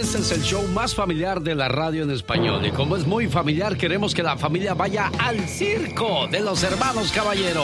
Este es el show más familiar de la radio en español. Y como es muy familiar, queremos que la familia vaya al circo de los hermanos Caballero.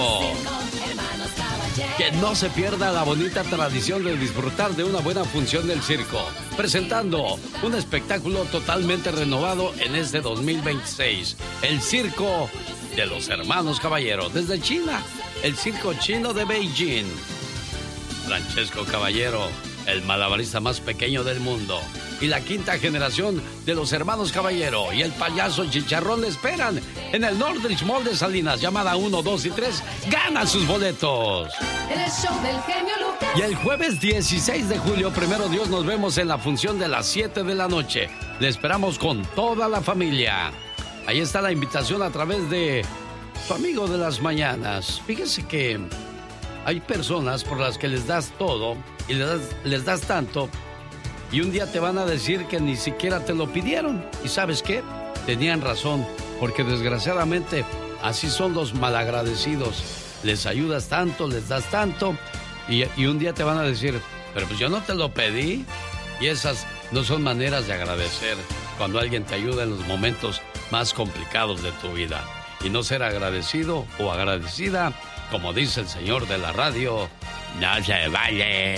Que no se pierda la bonita tradición de disfrutar de una buena función del circo. Presentando un espectáculo totalmente renovado en este 2026. El circo de los hermanos Caballero. Desde China, el circo chino de Beijing. Francesco Caballero, el malabarista más pequeño del mundo. Y la quinta generación de los hermanos Caballero y el payaso Chicharrón le esperan en el Northridge Mall de Salinas. Llamada 1, 2 y 3. ¡Ganan sus boletos! El show del genio Lucas. Y el jueves 16 de julio, primero Dios, nos vemos en la función de las 7 de la noche. Le esperamos con toda la familia. Ahí está la invitación a través de su amigo de las mañanas. Fíjese que hay personas por las que les das todo y les das tanto, y un día te van a decir que ni siquiera te lo pidieron. ¿Y sabes qué? Tenían razón, porque desgraciadamente así son los malagradecidos. Les ayudas tanto, les das tanto, y un día te van a decir, pero pues yo no te lo pedí. Y esas no son maneras de agradecer cuando alguien te ayuda en los momentos más complicados de tu vida. Y no ser agradecido o agradecida, como dice el señor de la radio, no se vale.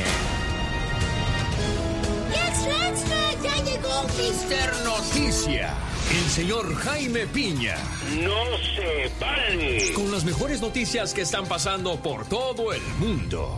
¡Extra, extra! ¡Ya llegó Mr. Noticia! El señor Jaime Piña. ¡No se vale! Con las mejores noticias que están pasando por todo el mundo.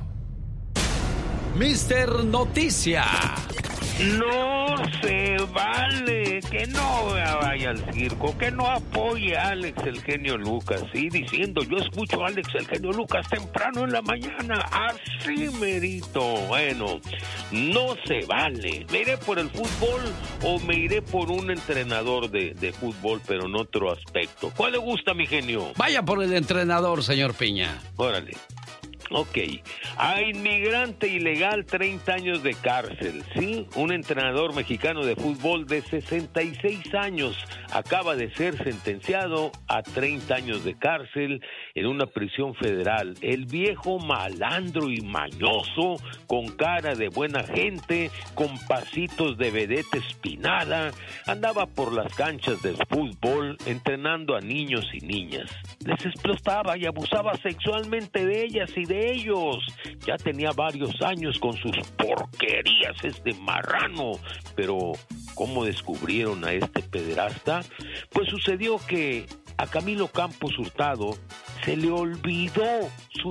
Mr. Noticia. No se vale, que no vaya al circo, que no apoye a Alex el genio Lucas, sí, diciendo, yo escucho a Alex el genio Lucas temprano en la mañana, así merito. Bueno, no se vale. ¿Me iré por el fútbol o me iré por un entrenador de fútbol, pero en otro aspecto? ¿Cuál le gusta, mi genio? Vaya por el entrenador, señor Piña. Órale. Ok, a inmigrante ilegal 30 años de cárcel, ¿sí? Un entrenador mexicano de fútbol de 66 años acaba de ser sentenciado a 30 años de cárcel en una prisión federal. El viejo malandro y mañoso, con cara de buena gente, con pasitos de vedette espinada, andaba por las canchas del fútbol entrenando a niños y niñas. Les explotaba y abusaba sexualmente de ellas y de ellos. Ya tenía varios años con sus porquerías este marrano. Pero ¿cómo descubrieron a este pederasta? Pues sucedió que a Camilo Campos Hurtado se le olvidó su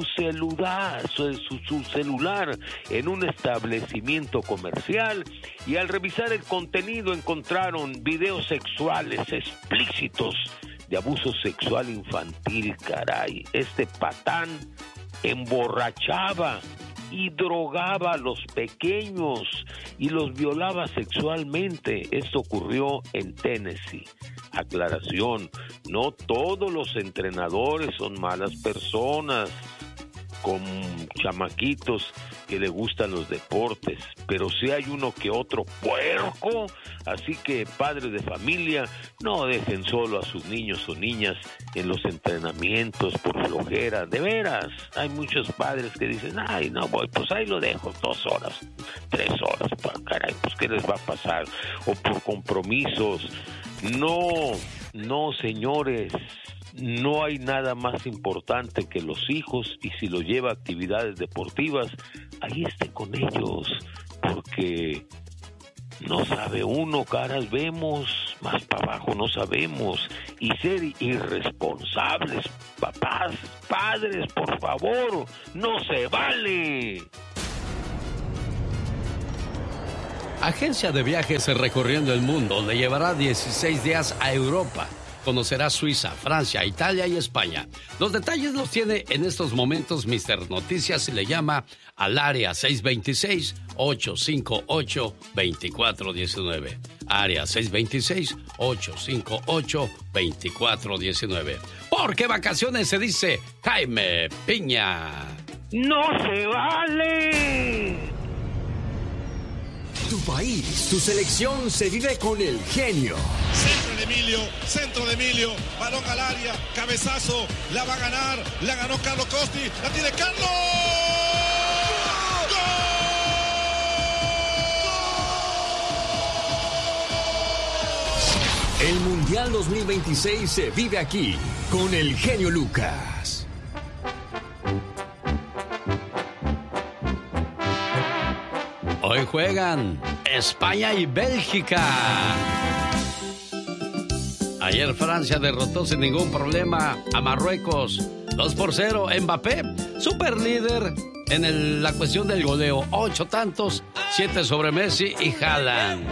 celular en un establecimiento comercial, y al revisar el contenido encontraron videos sexuales explícitos de abuso sexual infantil. Caray, este patán emborrachaba y drogaba a los pequeños y los violaba sexualmente. Esto ocurrió en Tennessee. Aclaración, no todos los entrenadores son malas personas con chamaquitos que le gustan los deportes, pero sí hay uno que otro puerco. Así que padres de familia, no dejen solo a sus niños o niñas en los entrenamientos por flojera. De veras, hay muchos padres que dicen, ay, no voy, pues ahí lo dejo 2 horas, 3 horas, caray, pues ¿qué les va a pasar? O por compromisos. No, señores, no hay nada más importante que los hijos, y si los lleva a actividades deportivas, ahí esté con ellos, porque no sabe uno, caras vemos, más para abajo no sabemos. Y ser irresponsables, papás, padres, por favor, no se vale. Agencia de viajes recorriendo el mundo le llevará 16 días a Europa. Conocerá Suiza, Francia, Italia y España. Los detalles los tiene en estos momentos Mr. Noticias y le llama al área 626-858-2419. Área 626-858-2419. Porque vacaciones se dice Jaime Piña. ¡No se vale! Tu país, tu selección se vive con el genio. Centro de Emilio, balón al área, cabezazo, la va a ganar, la ganó Carlos Costi, la tiene Carlos. ¡Gol! El Mundial 2026 se vive aquí con el genio Lucas. Hoy juegan España y Bélgica. Ayer Francia derrotó sin ningún problema a Marruecos 2-0. Mbappé, super líder en la cuestión del goleo. 8 tantos, 7 sobre Messi y Haaland.